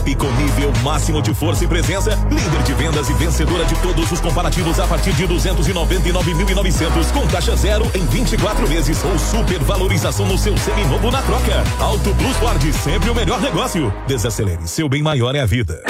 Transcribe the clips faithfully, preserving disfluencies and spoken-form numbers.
E com nível máximo de força e presença, líder de vendas e vencedora de todos os comparativos a partir de duzentos e noventa e nove mil e novecentos, com taxa zero em vinte e quatro vezes ou supervalorização no seu seminovo na troca. Auto Plus Ford, sempre o melhor negócio. Desacelere, seu bem maior é a vida.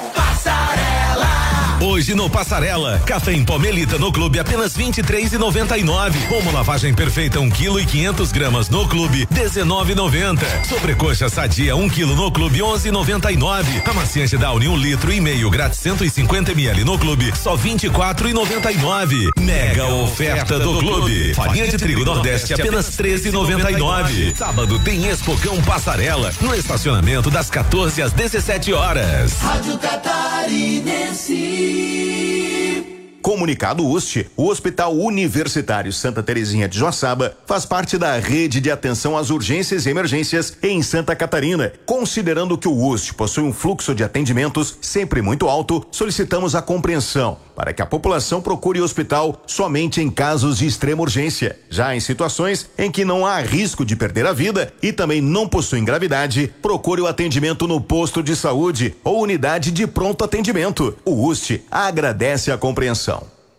Hoje no Passarela, café em pó Melita no clube apenas vinte e três e noventa e nove. Como lavagem perfeita um quilo e quinhentos gramas no clube dezenove e noventa. Sobrecoxa sadia um quilo no clube onze e noventa e nove. Amaciante Downy um litro e meio grátis cento e cinquenta mililitros no clube só vinte e quatro e noventa e nove. Mega oferta do clube. Farinha de trigo Nordeste apenas treze e noventa e nove. Sábado tem Expocão Passarela no estacionamento das quatorze às dezessete horas. Rádio Catarinense. Comunicado U S T, o Hospital Universitário Santa Terezinha de Joaçaba faz parte da rede de atenção às urgências e emergências em Santa Catarina. Considerando que o U S T possui um fluxo de atendimentos sempre muito alto, solicitamos a compreensão para que a população procure o hospital somente em casos de extrema urgência. Já em situações em que não há risco de perder a vida e também não possuem gravidade, procure o atendimento no posto de saúde ou unidade de pronto atendimento. O U S T agradece a compreensão.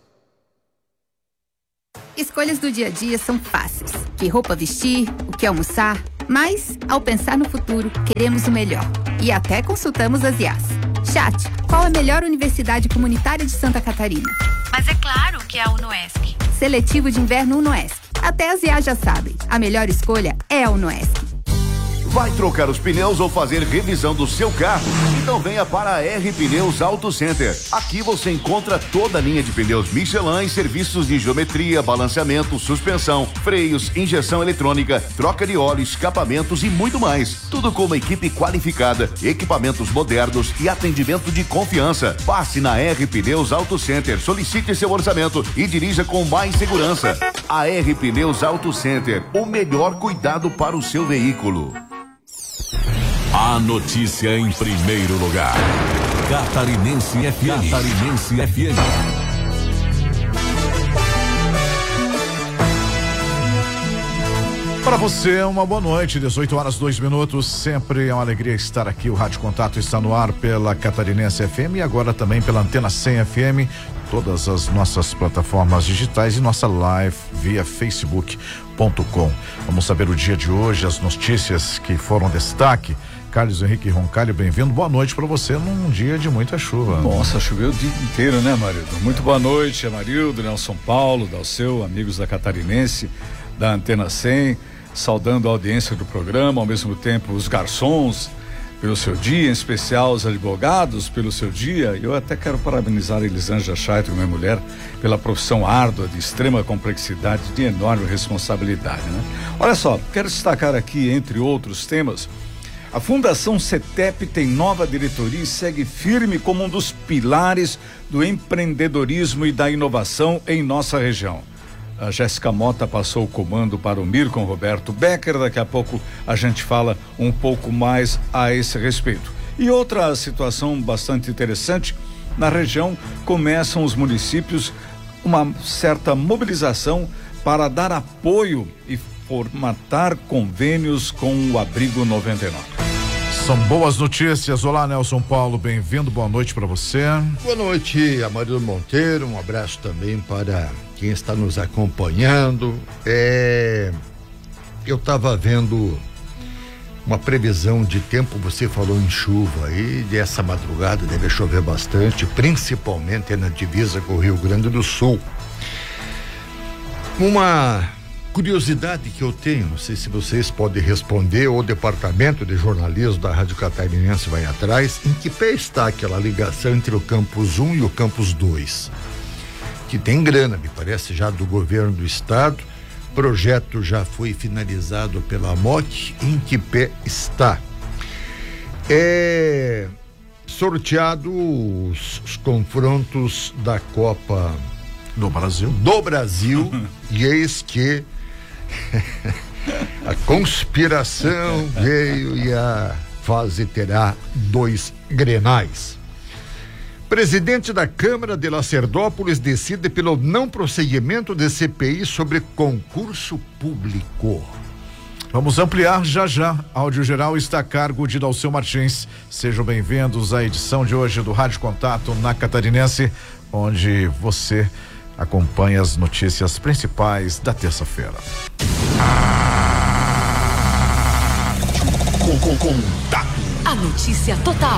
Escolhas do dia a dia são fáceis. Que roupa vestir, o que almoçar, mas, ao pensar no futuro, queremos o melhor. E até consultamos as I As. Chat, qual a melhor universidade comunitária de Santa Catarina? Mas é claro que é a UNOESC. Seletivo de inverno UNOESC. Até as I As já sabem. A melhor escolha é a UNOESC. Vai trocar os pneus ou fazer revisão do seu carro? Então venha para a R Pneus Auto Center. Aqui você encontra toda a linha de pneus Michelin e serviços de geometria, balanceamento, suspensão, freios, injeção eletrônica, troca de óleo, escapamentos e muito mais. Tudo com uma equipe qualificada, equipamentos modernos e atendimento de confiança. Passe na R Pneus Auto Center, solicite seu orçamento e dirija com mais segurança. A R Pneus Auto Center, o melhor cuidado para o seu veículo. A notícia em primeiro lugar. Catarinense F M. Catarinense F M. Para você, uma boa noite, dezoito horas, dois minutos. Sempre é uma alegria estar aqui. O Rádio Contato está no ar pela Catarinense F M e agora também pela Antena cem F M. Todas as nossas plataformas digitais e nossa live via facebook ponto com. Vamos saber o dia de hoje, as notícias que foram destaque. Carlos Henrique Roncalho, bem-vindo. Boa noite para você num dia de muita chuva. Nossa, choveu o dia inteiro, né, Marildo? Muito boa noite, Amarildo, Nelson Paulo, Dalceu, amigos da Catarinense, da Antena cem, saudando a audiência do programa, ao mesmo tempo os garçons pelo seu dia, em especial os advogados pelo seu dia. Eu até quero parabenizar a Elisângela Chaito, minha mulher, pela profissão árdua, de extrema complexidade, de enorme responsabilidade, né? Olha só, quero destacar aqui, entre outros temas, a Fundação CETEP tem nova diretoria e segue firme como um dos pilares do empreendedorismo e da inovação em nossa região. A Jéssica Mota passou o comando para o Mircon Roberto Becker. Daqui a pouco a gente fala um pouco mais a esse respeito. E outra situação bastante interessante, na região começam os municípios uma certa mobilização para dar apoio e formatar convênios com o Abrigo noventa e nove. São boas notícias. Olá, Nelson Paulo, bem-vindo, boa noite para você. Boa noite, Amarildo Monteiro, um abraço também para quem está nos acompanhando. É, eu estava vendo uma previsão de tempo, você falou em chuva aí, dessa madrugada deve chover bastante, principalmente na divisa com o Rio Grande do Sul. Uma curiosidade que eu tenho, não sei se vocês podem responder, ou o departamento de jornalismo da Rádio Catarinense vai atrás, em que pé está aquela ligação entre o Campus um e o Campus dois? Que tem grana, me parece, já do governo do estado, projeto já foi finalizado pela M O T, em que pé está? É sorteado os, os confrontos da Copa do Brasil, do Brasil e eis que a conspiração veio e a fase terá dois grenais. Presidente da Câmara de Lacerdópolis decide pelo não prosseguimento de C P I sobre concurso público. Vamos ampliar já já. Áudio geral está a cargo de Dalceu Martins. Sejam bem-vindos à edição de hoje do Rádio Contato na Catarinense, onde você acompanha as notícias principais da terça-feira. A notícia total.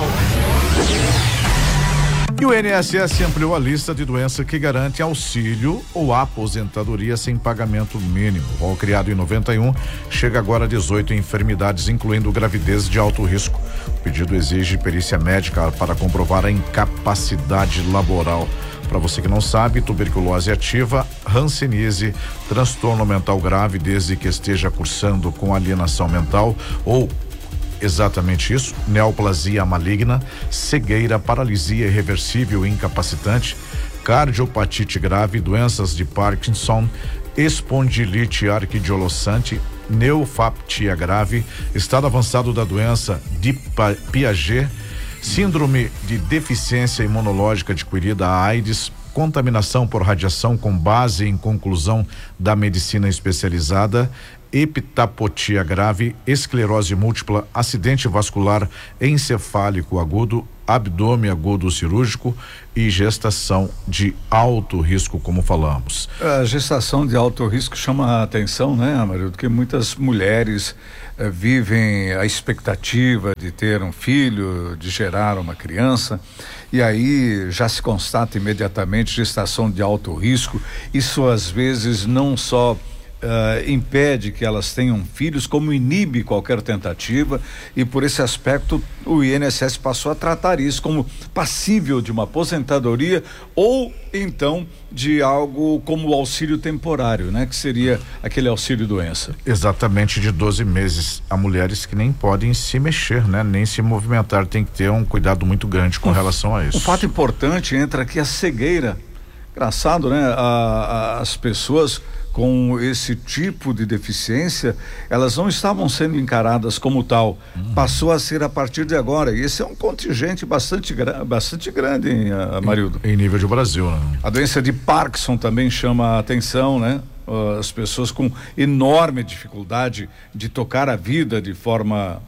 E o I N S S ampliou a lista de doenças que garante auxílio ou aposentadoria sem pagamento mínimo. O rol criado em noventa e um chega agora a dezoito enfermidades, incluindo gravidez de alto risco. O pedido exige perícia médica para comprovar a incapacidade laboral. Para você que não sabe, tuberculose ativa, hanseníase, transtorno mental grave desde que esteja cursando com alienação mental ou exatamente isso, neoplasia maligna, cegueira, paralisia irreversível e incapacitante, cardiopatite grave, doenças de Parkinson, espondilite arquidiolossante, neofatia grave, estado avançado da doença de Piaget, síndrome de deficiência imunológica adquirida, AIDS, contaminação por radiação com base em conclusão da medicina especializada, heptapotia grave, esclerose múltipla, acidente vascular encefálico agudo, abdômen agudo cirúrgico e gestação de alto risco, como falamos. A gestação de alto risco chama a atenção, né, Amarildo? Porque muitas mulheres eh, vivem a expectativa de ter um filho, de gerar uma criança, e aí já se constata imediatamente gestação de alto risco. Isso às vezes não só Uh, impede que elas tenham filhos, como inibe qualquer tentativa, e por esse aspecto o I N S S passou a tratar isso como passível de uma aposentadoria ou então de algo como o auxílio temporário, né? Que seria aquele auxílio doença. Exatamente, de doze meses. Há mulheres que nem podem se mexer, né? Nem se movimentar, tem que ter um cuidado muito grande com um, relação a isso. Um fato importante entra aqui a cegueira. Engraçado, né? A, a, as pessoas com esse tipo de deficiência, elas não estavam sendo encaradas como tal. Uhum. Passou a ser a partir de agora. E esse é um contingente bastante, bastante grande, hein, Amarildo? Em, em nível de Brasil, né? A doença de Parkinson também chama a atenção, né? Uh, as pessoas com enorme dificuldade de tocar a vida de forma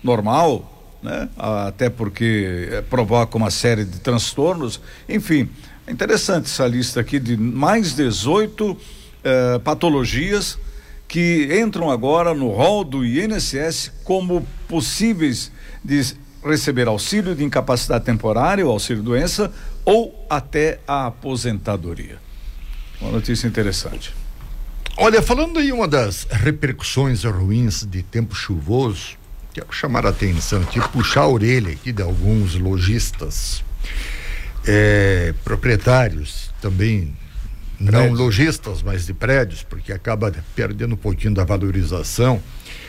normal, né? Uh, até porque uh, provoca uma série de transtornos. Enfim, é interessante essa lista aqui de mais dezoito Uh, patologias que entram agora no rol do I N S S como possíveis de receber auxílio de incapacidade temporária, ou auxílio doença, ou até a aposentadoria. Uma notícia interessante. Olha, falando aí uma das repercussões ruins de tempo chuvoso, quero chamar a atenção aqui, puxar a orelha aqui de alguns lojistas, é, proprietários também, não prédios. Lojistas, mas de prédios, porque acaba perdendo um pouquinho da valorização.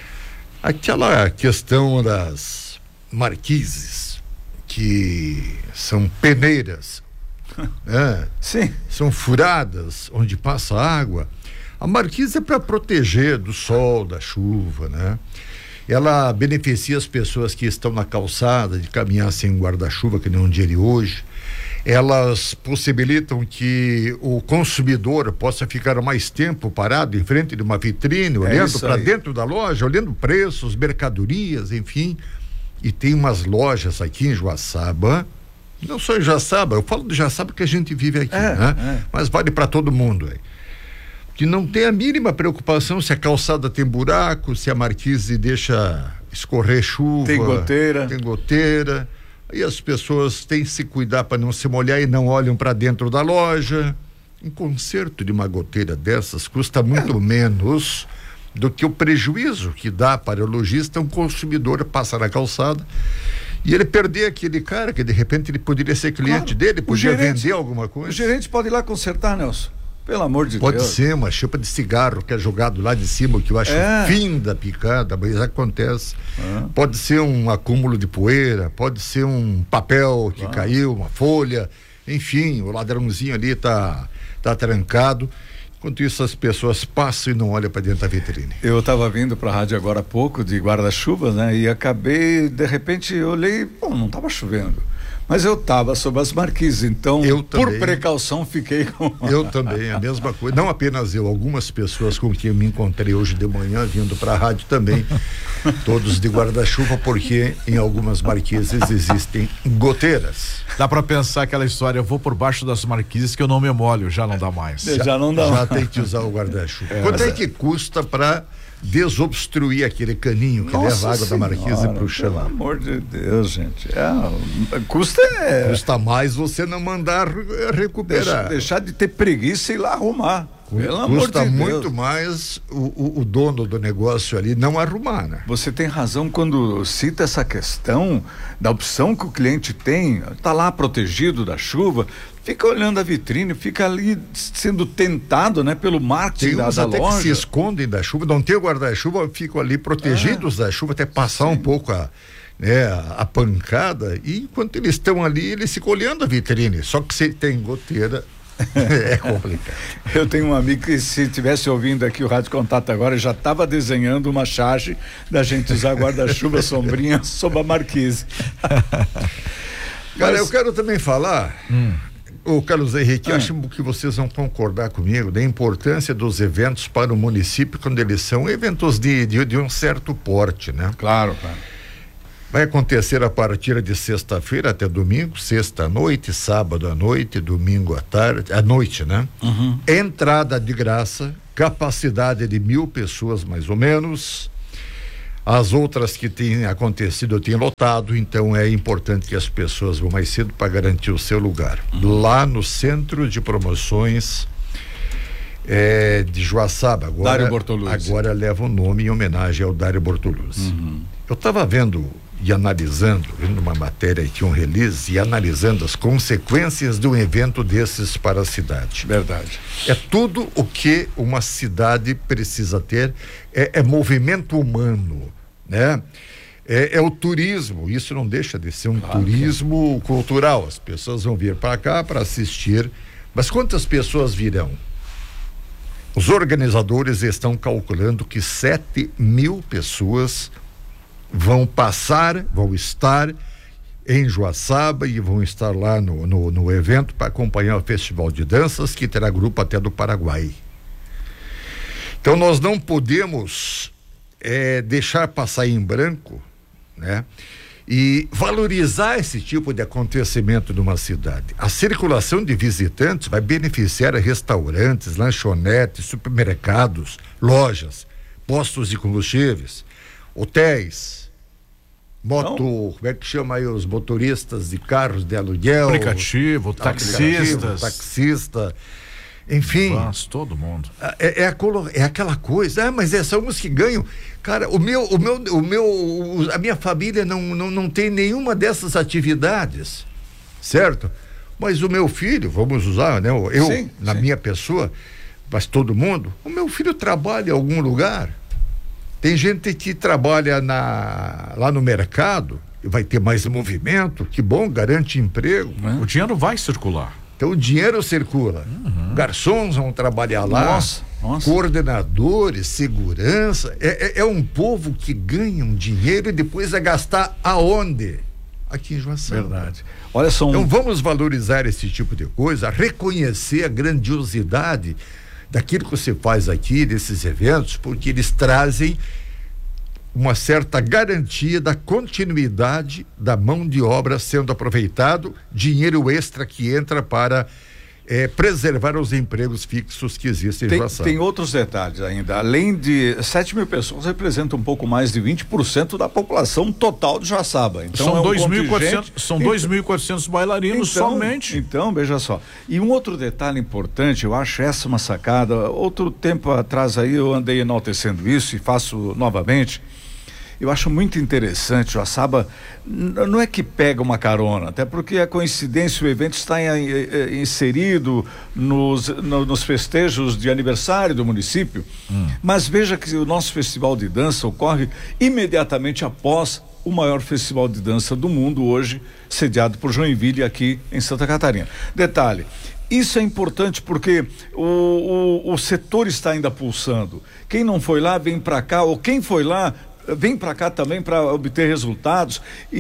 Aquela questão das marquises, que são peneiras, né? Sim. São furadas, onde passa água. A marquise é para proteger do sol, da chuva, né? Ela beneficia as pessoas que estão na calçada de caminhar sem guarda-chuva, que nem um dia de hoje. Elas possibilitam que o consumidor possa ficar mais tempo parado em frente de uma vitrine, é olhando para dentro da loja, olhando preços, mercadorias, enfim. E tem umas lojas aqui em Joaçaba, não só em Joaçaba, eu falo de Joaçaba porque a gente vive aqui, é, né? É. Mas vale para todo mundo aí. Que não tem a mínima preocupação se a calçada tem buraco, se a marquise deixa escorrer chuva. Tem goteira. Tem goteira. E as pessoas têm que se cuidar para não se molhar e não olham para dentro da loja. Um conserto de uma goteira dessas custa muito é. menos do que o prejuízo que dá para o lojista um consumidor passar na calçada e ele perder aquele cara que de repente ele poderia ser cliente claro. dele, podia gerente, vender alguma coisa. O gerente pode ir lá consertar, Nelson. Pelo amor de pode Deus. Pode ser uma chipa de cigarro que é jogado lá de cima, que eu acho é. o fim da picada, mas acontece. É. Pode ser um acúmulo de poeira, pode ser um papel que ah. caiu, uma folha, enfim, o ladrãozinho ali tá, tá trancado. Enquanto isso, as pessoas passam e não olham para dentro da vitrine. Eu estava vindo para a rádio agora há pouco de guarda-chuvas, né? E acabei, de repente, eu olhei, bom, não estava chovendo. Mas eu estava sob as marquises, então, eu por também, precaução, fiquei com... Eu também, a mesma coisa. Não apenas eu, algumas pessoas com quem eu me encontrei hoje de manhã, vindo para a rádio também, todos de guarda-chuva, porque em algumas marquises existem goteiras. Dá para pensar aquela história, eu vou por baixo das marquises que eu não me molho, já não dá mais. Já, já não dá já mais. Já tem que usar o guarda-chuva. É, Quanto é que custa para desobstruir aquele caninho que Nossa leva a água senhora, da marquise para o chão? Pelo amor de Deus, gente. É, custa é... Custa mais você não mandar recuperar. Deixa, deixar de ter preguiça e ir lá arrumar. Pelo amor Custa de muito Deus. mais o, o, o dono do negócio ali não arrumar, né? Você tem razão quando cita essa questão da opção que o cliente tem, tá lá protegido da chuva, fica olhando a vitrine, fica ali sendo tentado, né, pelo marketing da, da até loja. Que se escondem da chuva, não tem o guarda-chuva, ficam ali protegidos é. da chuva até passar Sim. um pouco a, né, a, a pancada, e enquanto eles estão ali, eles ficam olhando a vitrine, só que se tem goteira, é complicado. Eu tenho um amigo que, se estivesse ouvindo aqui o Rádio Contato agora, já estava desenhando uma charge da gente usar guarda-chuva sombrinha sob a marquise. Cara, Mas... eu quero também falar, hum. o Carlos Henrique, ah. acho que vocês vão concordar comigo da importância dos eventos para o município quando eles são eventos de, de, de um certo porte, né? Claro, claro. Vai acontecer a partir de sexta-feira até domingo, sexta à noite, sábado à noite, domingo à tarde, à noite, né? Uhum. Entrada de graça, capacidade de mil pessoas mais ou menos. As outras que têm acontecido têm lotado, então é importante que as pessoas vão mais cedo para garantir o seu lugar. Uhum. Lá no Centro de Promoções é, de Joaçaba, agora, Dário Bortoluzzi. Agora leva o nome em homenagem ao Dário Bortoluzzi. Uhum. Eu estava vendo e analisando, vendo uma matéria aqui, um release, e analisando as consequências de um evento desses para a cidade. Verdade. É tudo o que uma cidade precisa ter, é, é movimento humano, né? É, é o turismo, isso não deixa de ser um claro, turismo que... cultural, as pessoas vão vir para cá para assistir, mas quantas pessoas virão? Os organizadores estão calculando que sete mil pessoas vão passar, vão estar em Joaçaba e vão estar lá no, no, no evento para acompanhar o Festival de Danças, que terá grupo até do Paraguai. Então nós não podemos é, deixar passar em branco, né? E valorizar esse tipo de acontecimento numa cidade. A circulação de visitantes vai beneficiar restaurantes, lanchonetes, supermercados, lojas, postos de combustíveis, hotéis, moto, Não. como é que chama aí os motoristas de carros de aluguel, aplicativo, taxistas, taxista, enfim, Faz, todo mundo. É, é, a, é aquela coisa, ah, mas é, são os que ganham. Cara, o meu, o meu, o meu, a minha família não, não, não tem nenhuma dessas atividades, certo? Mas o meu filho, vamos usar, né? Eu, sim, na sim. minha pessoa, mas todo mundo, o meu filho trabalha em algum lugar. Tem gente que trabalha na, lá no mercado, vai ter mais movimento, que bom, garante emprego. O dinheiro vai circular. Então o dinheiro circula. Uhum. Garçons vão trabalhar lá, nossa, nossa. coordenadores, segurança. É, é, é um povo que ganha um dinheiro e depois vai gastar aonde? Aqui em Joaçaba. Verdade. Olha só. Um... Então vamos valorizar esse tipo de coisa, reconhecer a grandiosidade daquilo que você faz aqui, desses eventos, porque eles trazem uma certa garantia da continuidade da mão de obra sendo aproveitado, dinheiro extra que entra para é, preservar os empregos fixos que existem em tem, Joaçaba. Tem outros detalhes ainda. Além de sete mil pessoas, representa um pouco mais de vinte por cento da população total de Joaçaba. Então são é um dois mil e quatrocentos, contingente... são dois mil e quatrocentos bailarinos então, somente. Então, veja só. E um outro detalhe importante, eu acho essa uma sacada. Outro tempo atrás aí eu andei enaltecendo isso e faço novamente. Eu acho muito interessante, Joaçaba não é que pega uma carona, até porque a coincidência, o evento está em, em, inserido nos, no, nos festejos de aniversário do município, hum. mas veja que o nosso festival de dança ocorre imediatamente após o maior festival de dança do mundo hoje, sediado por Joinville aqui em Santa Catarina. Detalhe, isso é importante porque o, o, o setor está ainda pulsando. Quem não foi lá vem para cá, ou quem foi lá vem para cá também para obter resultados, e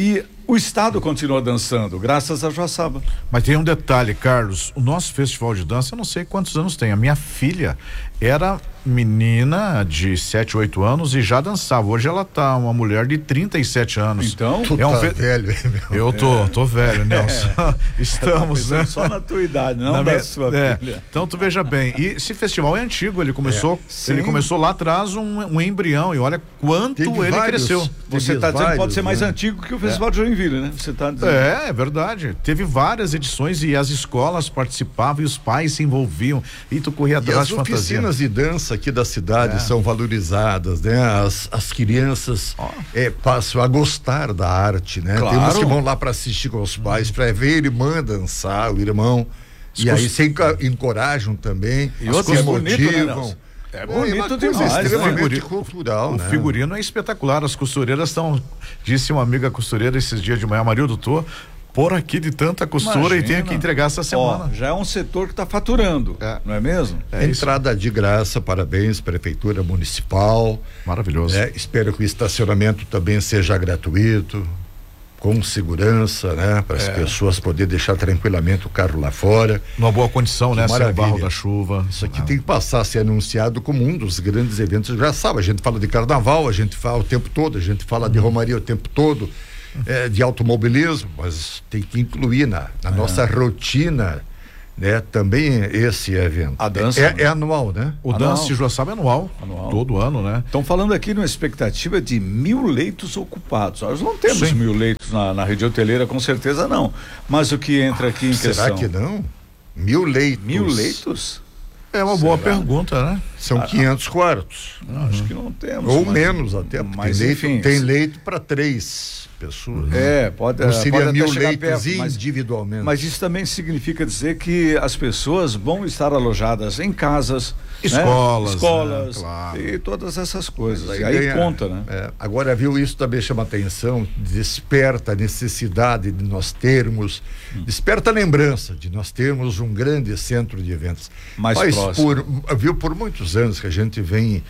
o estado continua dançando, graças a Joaçaba. Mas tem um detalhe, Carlos, o nosso festival de dança, eu não sei quantos anos tem, a minha filha era menina de sete, oito anos e já dançava. Hoje ela tá uma mulher de trinta e sete anos. Então, tu é um tá fe... velho, meu. Eu tô, é. tô velho, Nelson. É. Estamos, né? Só na tua idade, não na da minha... sua é. filha. Então tu veja bem, e esse festival é antigo, ele começou, é. ele começou lá atrás um, um embrião e olha quanto Teve ele vários, cresceu. Você está dizendo que pode ser mais né? antigo que o Festival é. de Joinville, né? Você tá dizendo. É, é verdade. Teve várias edições e as escolas participavam e os pais se envolviam e tu corria atrás de fantasia. As oficinas de dança aqui da cidade é. são valorizadas, né? As, as crianças oh. é, passam a gostar da arte, né? Claro. Tem umas que vão lá para assistir com os pais, para ver a irmã dançar, o irmão. As e aí se encorajam também, e os que motivam. Né, É bonito é demais, extremamente né? cultural, o né? figurino é espetacular, as costureiras estão, disse uma amiga costureira esses dias de manhã, Marildo, tô por aqui de tanta costura Imagina. e tenho que entregar essa semana. Ó, já é um setor que está faturando, é. não é mesmo? É Entrada isso. de graça, parabéns, Prefeitura Municipal. Maravilhoso. É, espero que o estacionamento também seja gratuito, com segurança, né? Para as é. pessoas poderem deixar tranquilamente o carro lá fora. Numa boa condição, que né? Sem o barro da chuva. Isso aqui ah. tem que passar a ser anunciado como um dos grandes eventos. Já sabe, a gente fala de carnaval, a gente fala o tempo todo, a gente fala de romaria o tempo todo, é, de automobilismo, mas tem que incluir na, na é. nossa rotina, né? Também esse evento. A dança. É, é, é anual, né? O anual. Dança de Joaçaba é anual, anual. Todo ano, né? Estão falando aqui numa expectativa de mil leitos ocupados. Nós não temos Sim. mil leitos na, na rede hoteleira, com certeza não. Mas o que entra aqui em Será questão... Será que não? Mil leitos? Mil leitos? É uma Será? boa pergunta, né? São ah, quinhentos quartos. Não, uhum. Acho que não temos. Ou mas, menos até. Mas tem leito, enfim, tem leito para três pessoas. É, pode, Não seria pode mil até leitos perto, mas, individualmente. Mas isso também significa dizer que as pessoas vão estar alojadas em casas, escolas, né? escolas né? Claro. E todas essas coisas. Aí, aí ganha, conta, né? É, agora, viu, isso também chama atenção, desperta a necessidade de nós termos, hum. desperta a lembrança de nós termos um grande centro de eventos. Mais Mas próximo. Por, viu, por muitos anos que a gente vem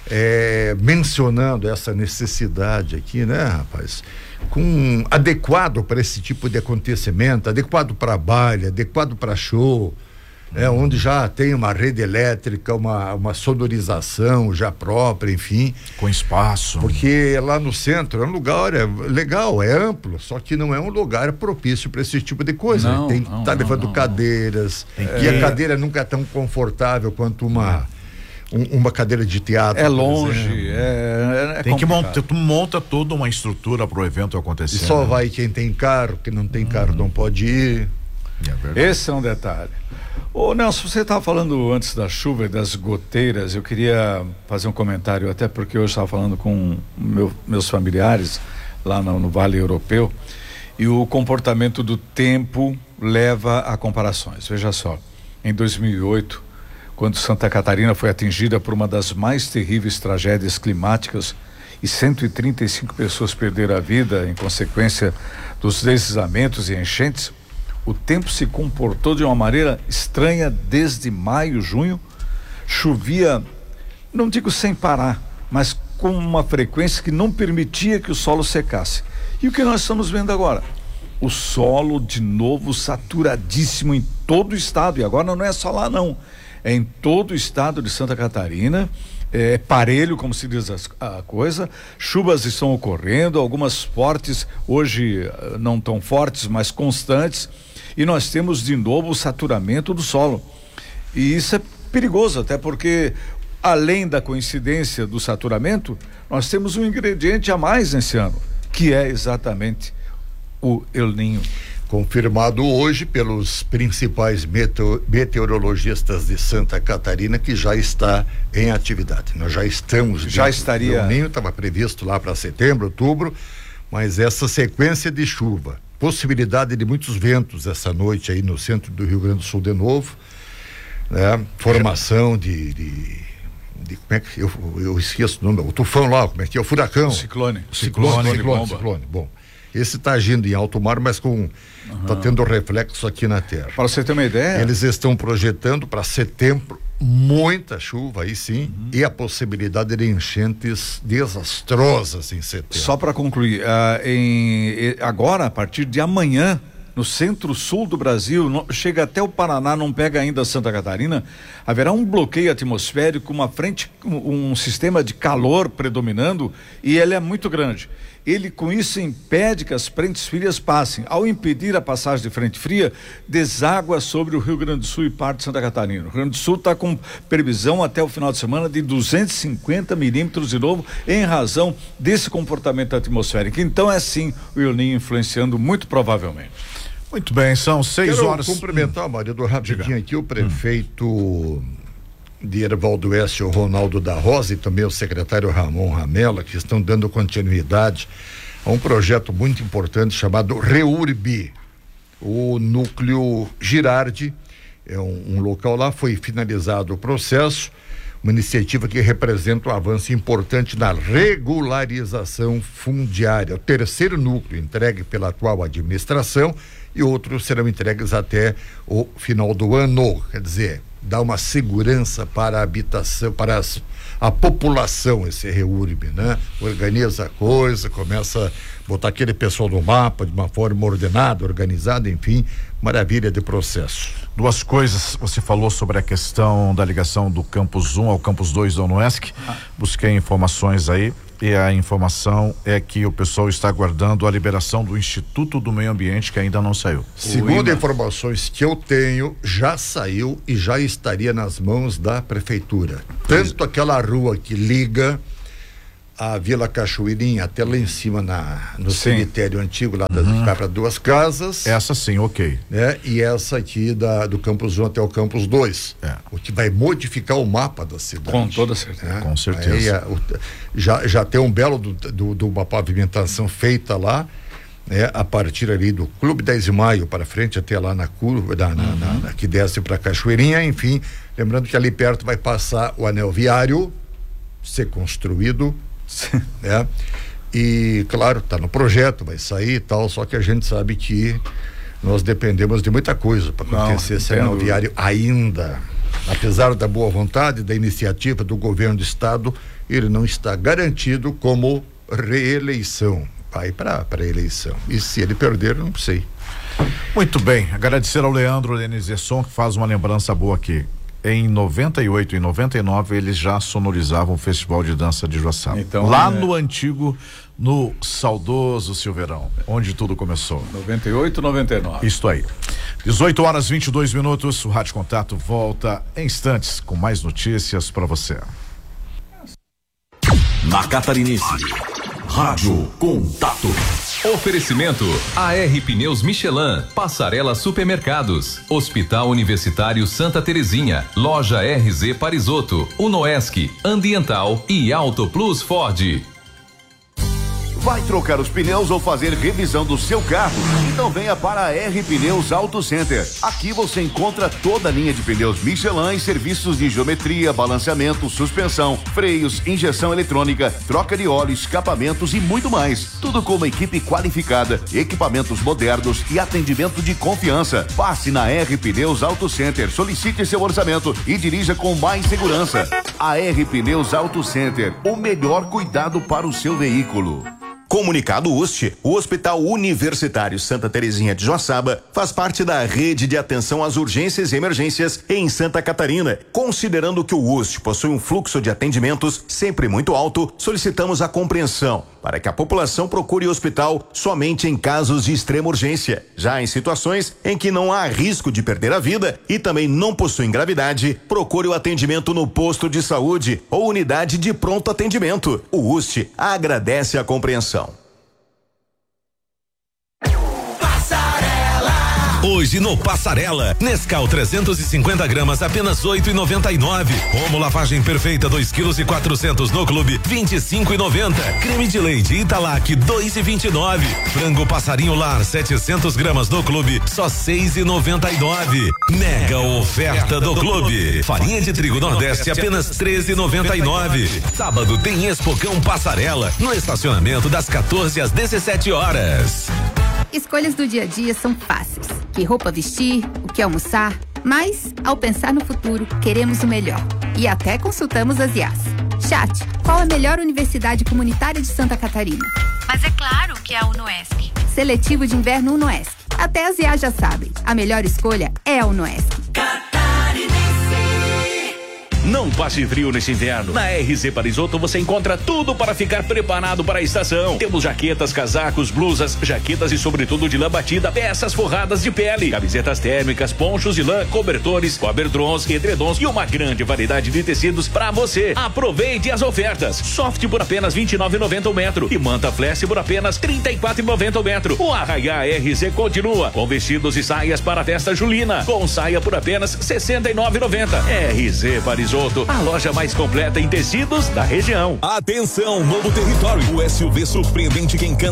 é, mencionando essa necessidade aqui, né, rapaz? Com adequado para esse tipo de acontecimento, adequado para baile, adequado para show, é, hum. onde já tem uma rede elétrica, uma, uma sonorização já própria, enfim. Com espaço. Porque lá no centro é um lugar é legal, é amplo, só que não é um lugar propício para esse tipo de coisa. Não, tem que estar tá levando não, cadeiras, não. e é. a cadeira nunca é tão confortável quanto uma... Um, uma cadeira de teatro. É longe, é, é tem complicado. Que montar, tu monta toda uma estrutura para o evento acontecer. E só né? vai quem tem carro, quem não tem carro hum. não pode ir. É Esse é um detalhe. Ô Nelson, você estava falando antes da chuva e das goteiras, eu queria fazer um comentário, até porque eu estava falando com meu, meus familiares lá no, no Vale Europeu, e o comportamento do tempo leva a comparações. Veja só, em dois mil e oito, quando Santa Catarina foi atingida por uma das mais terríveis tragédias climáticas e cento e trinta e cinco pessoas perderam a vida em consequência dos deslizamentos e enchentes, o tempo se comportou de uma maneira estranha desde maio, junho. Chovia, não digo sem parar, mas com uma frequência que não permitia que o solo secasse. E o que nós estamos vendo agora? O solo de novo saturadíssimo em todo o estado, e agora não é só lá não. É em todo o estado de Santa Catarina, é parelho, como se diz a, a coisa, chuvas estão ocorrendo, algumas fortes, hoje não tão fortes, mas constantes, e nós temos de novo o saturamento do solo. E isso é perigoso, até porque, além da coincidência do saturamento, nós temos um ingrediente a mais nesse ano, que é exatamente o El Niño. Confirmado hoje pelos principais meteo, meteorologistas de Santa Catarina, que já está em atividade. Nós já estamos. Já estaria. O Ninho estava previsto lá para setembro, outubro, mas essa sequência de chuva, possibilidade de muitos ventos essa noite aí no centro do Rio Grande do Sul de novo, né? Formação de, de, de como é que eu, eu esqueço o nome, o tufão lá, como é que é o furacão? O ciclone. O ciclone, ciclone, ciclone, ciclone, bom. Esse está agindo em alto mar, mas com está uhum. tendo reflexo aqui na Terra. Para você ter uma ideia, eles estão projetando para setembro muita chuva, aí sim, uhum. e a possibilidade de enchentes desastrosas em setembro. Só para concluir, uh, em, agora, a partir de amanhã, no centro-sul do Brasil, no, chega até o Paraná, não pega ainda Santa Catarina, haverá um bloqueio atmosférico, uma frente, um, um sistema de calor predominando, e ele é muito grande. Ele com isso impede que as frentes frias passem. Ao impedir a passagem de frente fria, deságua sobre o Rio Grande do Sul e parte de Santa Catarina. O Rio Grande do Sul está com previsão até o final de semana de duzentos e cinquenta milímetros de novo, em razão desse comportamento atmosférico. Então é sim o El Niño influenciando muito provavelmente. Muito bem, são seis Quero horas. Cumprimentar, hum. marido, rapidinho Diga. aqui, o prefeito hum. de Erval do Oeste, o Ronaldo da Rosa, e também o secretário Ramon Ramela, que estão dando continuidade a um projeto muito importante chamado REURB. O núcleo Girardi é um, um local lá, foi finalizado o processo, uma iniciativa que representa um avanço importante na regularização fundiária. O terceiro núcleo entregue pela atual administração e outros serão entregues até o final do ano, quer dizer, dá uma segurança para a habitação, para as, a população, esse REURB, né? Organiza a coisa, começa a botar aquele pessoal no mapa de uma forma ordenada, organizada, enfim, maravilha de processo. Duas coisas, você falou sobre a questão da ligação do Campus um ao Campus dois da UNOESC, ah. busquei informações aí, e a informação é que o pessoal está aguardando a liberação do Instituto do Meio Ambiente, que ainda não saiu. Segundo informações que eu tenho, já saiu e já estaria nas mãos da prefeitura. Tanto aquela rua que liga a Vila Cachoeirinha até lá em cima na, no sim. cemitério antigo, lá das uhum. para duas casas. Essa sim, ok. Né? E essa aqui da, do Campus um até o Campus dois. É. O que vai modificar o mapa da cidade. Com toda certeza. Né? Com certeza. Aí, a, o, já, já tem um belo do, do, do uma pavimentação feita lá, né? A partir ali do Clube dez de Maio para frente, até lá na curva, na, uhum. na, na, que desce para Cachoeirinha, enfim. Lembrando que ali perto vai passar o anel viário, ser construído. Né? E claro, está no projeto, vai sair e tal, só que a gente sabe que nós dependemos de muita coisa para acontecer esse anel viário ainda. Apesar da boa vontade, da iniciativa do governo do estado, ele não está garantido como reeleição, vai para para eleição, e se ele perder, não sei. Muito bem, agradecer ao Leandro Lenizesson, que faz uma lembrança boa aqui. Em noventa e oito e noventa e nove eles já sonorizavam o Festival de Dança de Joaçaba. Então, lá é... no antigo, no saudoso Silveirão, onde tudo começou. noventa e oito, noventa e nove. Isto aí. dezoito horas e vinte e dois minutos, o Rádio Contato volta em instantes com mais notícias para você. Na Catarinense, Rádio Contato. Oferecimento A R Pneus Michelin, Passarela Supermercados, Hospital Universitário Santa Terezinha, Loja R Z Parisotto, UNOESC, Ambiental e Auto Plus Ford. Vai trocar os pneus ou fazer revisão do seu carro? Então venha para a R Pneus Auto Center. Aqui você encontra toda a linha de pneus Michelin e serviços de geometria, balanceamento, suspensão, freios, injeção eletrônica, troca de óleo, escapamentos e muito mais. Tudo com uma equipe qualificada, equipamentos modernos e atendimento de confiança. Passe na R Pneus Auto Center, solicite seu orçamento e dirija com mais segurança. A R Pneus Auto Center, o melhor cuidado para o seu veículo. Comunicado U S T, o Hospital Universitário Santa Terezinha de Joaçaba faz parte da rede de atenção às urgências e emergências em Santa Catarina. Considerando que o U S T possui um fluxo de atendimentos sempre muito alto, solicitamos a compreensão para que a população procure o hospital somente em casos de extrema urgência. Já em situações em que não há risco de perder a vida e também não possuem gravidade, procure o atendimento no posto de saúde ou unidade de pronto atendimento. O U S T agradece a compreensão. Passarela Hoje no Passarela, Nescau trezentos e cinquenta gramas apenas oito e noventa e nove. Omo lavagem perfeita dois quilos e quatrocentos no clube vinte e cinco e noventa. Creme de leite Italac dois e vinte e nove. Frango passarinho lar setecentos gramas no clube só seis e noventa e nove. Mega oferta do clube. Farinha de trigo Nordeste apenas treze e noventa e nove. Sábado tem Expocão Passarela no estacionamento das quatorze às dezessete horas. Escolhas do dia a dia são fáceis. Que roupa vestir, o que almoçar, mas, ao pensar no futuro, queremos o melhor. E até consultamos as I A S. Chat, qual a melhor universidade comunitária de Santa Catarina? Mas é claro que é a UNOESC. Seletivo de inverno UNOESC. Até as I A já sabem. A melhor escolha é a UNOESC. Não passe frio nesse inverno. Na R Z Parisoto você encontra tudo para ficar preparado para a estação. Temos jaquetas, casacos, blusas, jaquetas e sobretudo de lã batida, peças forradas de pele, camisetas térmicas, ponchos de lã, cobertores, cobertrons, edredons e uma grande variedade de tecidos para você. Aproveite as ofertas. Soft por apenas vinte e nove reais e noventa centavos o metro e manta flash por apenas trinta e quatro reais e noventa centavos o metro. O Arraiá R Z continua com vestidos e saias para a festa julina, com saia por apenas sessenta e nove reais e noventa centavos. R Z Parisoto, a loja mais completa em tecidos da região. Atenção, novo território. O S U V surpreendente que encanta